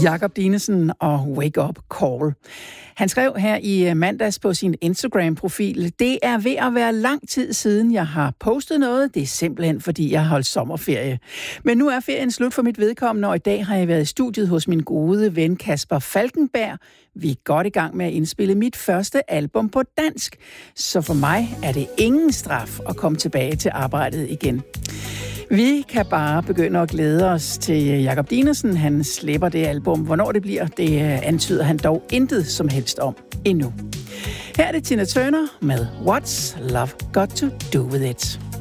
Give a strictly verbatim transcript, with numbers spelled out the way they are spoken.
Jakob Dinesen og Wake Up Call. Han skrev her i mandags på sin Instagram-profil: det er ved at være lang tid siden, jeg har postet noget. Det er simpelthen, fordi jeg har holdt sommerferie. Men nu er ferien slut for mit vedkommende, og i dag har jeg været i studiet hos min gode ven Kasper Falkenberg. Vi er godt i gang med at indspille mit første album på dansk. Så for mig er det ingen straf at komme tilbage til arbejdet igen. Vi kan bare begynde at glæde os til Jakob Dinesen. Han slipper det album. Hvornår det bliver, det antyder han dog intet som helst om endnu. Her er det Tina Turner med What's Love Got to Do With It.